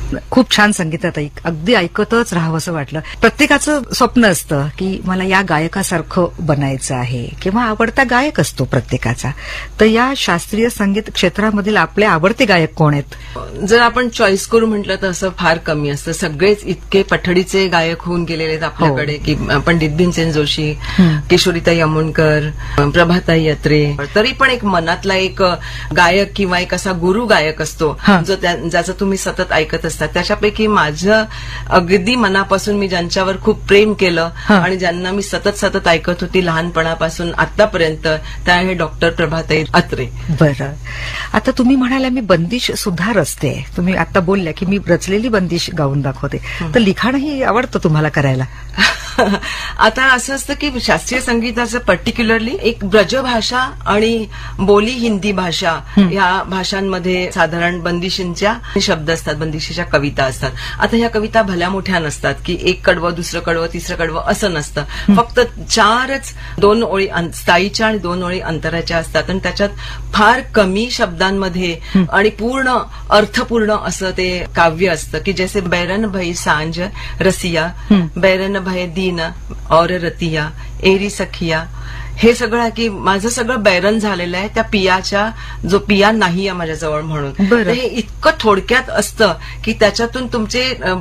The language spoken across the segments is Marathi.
खूप छान संगीतात अगदी ऐकतच राहावं असं वाटलं. प्रत्येकाचं स्वप्न असतं की मला या गायकासारखं बनायचं आहे किंवा आवडता गायक असतो प्रत्येकाचा. तर या शास्त्रीय संगीत क्षेत्रामधील आपले आवडते गायक कोण आहेत? जर आपण चॉईस करू म्हटलं तर असं फार कमी असतं. सगळेच इतके पठडीचे गायक होऊन गेलेले आहेत आपल्याकडे की पंडित भीमसेन जोशी, किशोरीताई अमोणकर, प्रभाताई अत्रे. तरी पण एक मनातला एक गायक किंवा एक असा गुरु गायक असतो जो ज्याचं तुम्ही सतत ऐकत असता. त्याच्यापैकी माझं अगदी मनापासून मी ज्यांच्यावर खूप प्रेम केलं आणि ज्यांना मी सतत ऐकत होती लहानपणापासून आतापर्यंत, त्या आहे डॉक्टर प्रभाताई अत्रे. बरं, आता तुम्ही म्हणाल्या मी बंदिश सुद्धा रचते. तुम्ही आता बोलल्या की मी रचलेली बंदिश गाऊन दाखवते. तर लिखाणही आवडतं तुम्हाला करायला? आता असं असतं की शास्त्रीय संगीताचं पर्टिक्युलरली एक ब्रजभाषा आणि बोली हिंदी भाषा या भाषांमध्ये साधारण बंदिशींच्या शब्द असतात, बंदिशीच्या कविता असतात. आता ह्या कविता भल्या मोठ्या नसतात की एक कडवं, दुसरं कडवं, तिसरं कडवं असं नसतं. फक्त 4च 2 ओळी स्थायीच्या आणि 2 ओळी अंतराच्या असतात आणि त्याच्यात फार कमी शब्दांमध्ये आणि पूर्ण अर्थपूर्ण असं ते काव्य असतं की जैसे बैरन भई सांज रसिया, बैरन भय दीन और रतिया, एरी सखिया. हे सगळं की माझं सगळं बैरन झालेलं आहे त्या पियाच्या, जो पिया नाही आहे माझ्याजवळ म्हणून. तर हे इतकं थोडक्यात असतं की त्याच्यातून तुमचे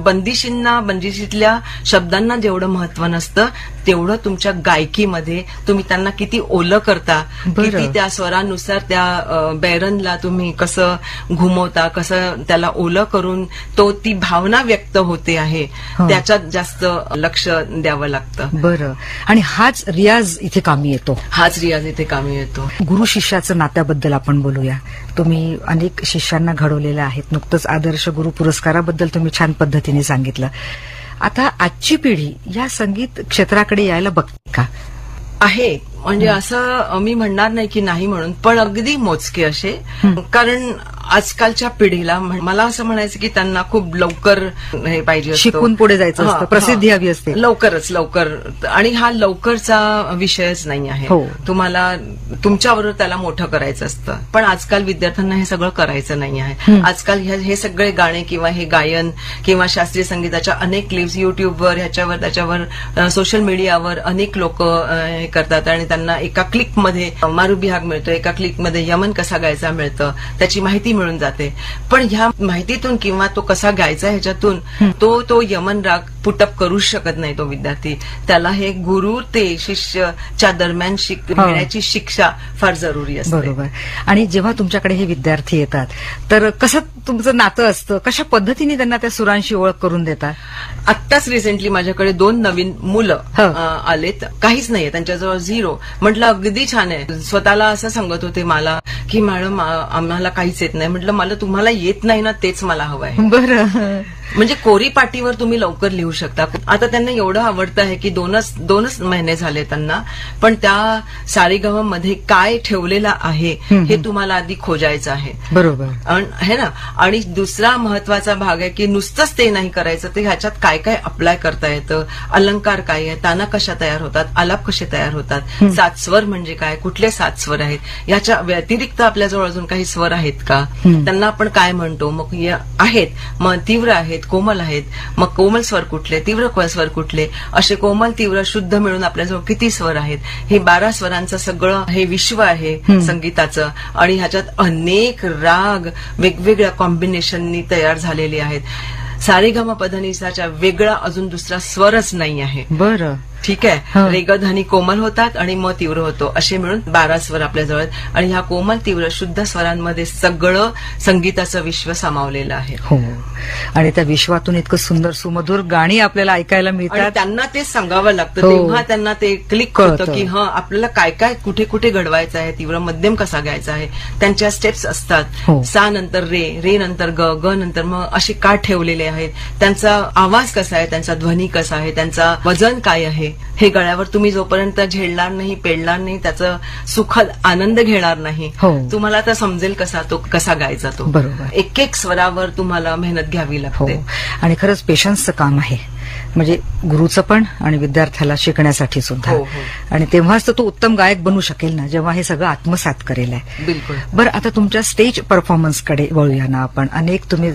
बंदिशीतल्या शब्दांना जेवढं महत्व नसतं तेवढं तुमच्या गायकीमध्ये तुम्ही त्यांना किती ओलं करता, किती त्या स्वरानुसार त्या बैरनला तुम्ही कसं घुमवता, कसं त्याला ओलं करून ती भावना व्यक्त होते आहे, त्याच्यात जास्त लक्ष द्यावं लागतं. बरं, आणि हाच रियाज इथे कामी येतो. हाच रियाज इथे कामी येतो. गुरु शिष्याचं नात्याबद्दल आपण बोलूया. तुम्ही अनेक शिष्यांना घडवलेलं आहेत. नुकतंच आदर्श गुरु पुरस्काराबद्दल तुम्ही छान पद्धतीने सांगितलं. आता आजची पिढी या संगीत क्षेत्राकडे यायला बघते का? आहे, म्हणजे असं मी म्हणणार नाही की नाही म्हणून, पण अगदी मोजके असे. कारण आजकालच्या पिढीला मला असं म्हणायचं की त्यांना खूप लवकर हे पाहिजे असतं, शिकून पुढे जायचं असतं, प्रसिद्धी हवी असते लवकर. आणि हा लवकरचा विषयच नाही आहे. तुम्हाला तुमच्याबरोबर त्याला मोठं करायचं असतं. पण आजकाल विद्यार्थ्यांना हे सगळं करायचं नाही आहे. आजकाल हे सगळे गाणे किंवा हे गायन किंवा शास्त्रीय संगीताच्या अनेक क्लिप्स युट्यूबवर, ह्याच्यावर त्याच्यावर सोशल मीडियावर अनेक लोक हे करतात आणि त्यांना एका क्लिकमध्ये मारुबिहाग मिळतो, एका क्लिकमध्ये यमन कसा गायचा मिळतं, त्याची माहिती मिळून जाते. पण ह्या माहितीतून किंवा तो कसा गायचा ह्याच्यातून तो यमन राग पुटअप करू शकत नाही तो विद्यार्थी. त्याला हे गुरु ते शिष्यच्या दरम्यान मिळण्याची शिक्षा फार जरुरी असते. बरोबर. आणि जेव्हा तुमच्याकडे हे विद्यार्थी येतात तर कसं तुमचं नातं असतं, कशा पद्धतीने त्यांना त्या सुरांशी ओळख करून देतात? आत्ताच रिसेंटली माझ्याकडे 2 नवीन मुलं आलेत, काहीच नाहीये त्यांच्याजवळ, 0. म्हटलं अगदी छान आहे. स्वतःला असं सांगत होते मला की मॅडम आम्हाला काहीच येत नाही. म्हटलं मला तुम्हाला येत नाही ना, तेच मला हवं आहे. बरं, म्हणजे कोरी पाटीवर तुम्ही लवकर लिहू शकता. आता त्यांना एवढं आवडतं आहे की 2च महिने झाले त्यांना, पण त्या सारेगम मध्ये काय ठेवलेलं आहे हे तुम्हाला आधी खोजायचं आहे. बरोबर है ना. आणि दुसरा महत्वाचा भाग आहे की नुसतंच ते नाही करायचं, ते ह्याच्यात काय काय अप्लाय करता येतं, अलंकार काय आहे, ताना कशा तयार होतात, आलाप कसे तयार होतात, 7 स्वर म्हणजे काय, कुठले 7 स्वर आहेत, याच्या व्यतिरिक्त आपल्याजवळ अजून काही स्वर आहेत का, त्यांना आपण काय म्हणतो, मग आहेत, मग तीव्र आहेत, कोमल आहेत, मग कोमल स्वर कुठले, तीव्र स्वर कुठले, असे कोमल तीव्र शुद्ध मिळून आपल्याजवळ किती स्वर आहेत. हे 12 स्वरांचं सगळं हे विश्व आहे संगीताचं. आणि ह्याच्यात अनेक राग वेगवेगळ्या कॉम्बिनेशननी तयार झालेले आहेत. सारेगमपधनिसाच्या वेगळा अजून दुसरा स्वरच नाही आहे. बरं, ठीक आहे. रेगधनी कोमल होतात आणि म तीव्र होतो, असे मिळून 12 स्वर आपल्याजवळ आहेत. आणि ह्या कोमल तीव्र शुद्ध स्वरांमध्ये सगळं संगीताचं विश्व सामावलेलं आहे. हो, आणि त्या विश्वातून इतकं सुंदर सुमधुर गाणी आपल्याला ऐकायला मिळतात. त्यांना ते सांगावं लागतं, तेव्हा त्यांना ते क्लिक होतं की आपल्याला काय काय कुठे कुठे घडवायचं आहे, तीव्र मध्यम कसा घ्यायचा आहे. त्यांच्या स्टेप्स असतात. सा नंतर रे नंतर ग नंतर मग असे का ठेवलेले आहेत, त्यांचा आवाज कसा आहे, त्यांचा ध्वनी कसा आहे, त्यांचा वजन काय आहे, हे गळ्यावर तुम्ही जोपर्यंत झेलणार नाही, पेळणार नाही, त्याचं सुखद आनंद घेणार नाही, तुम्हाला आता समजेल कसा तो कसा गायचा तो. बरोबर. एक स्वरावर तुम्हाला मेहनत घ्यावी लागते. आणि खरंच पेशन्सचं काम आहे, म्हणजे गुरुचं पण आणि विद्यार्थ्याला शिकण्यासाठी सुद्धा. आणि तेव्हाच तो उत्तम गायक बनू शकेल ना, जेव्हा हे सगळं आत्मसात करेल आहे. बिलकुल. बरं, आता तुमच्या स्टेज परफॉर्मन्सकडे वळूया ना आपण. अनेक तुम्ही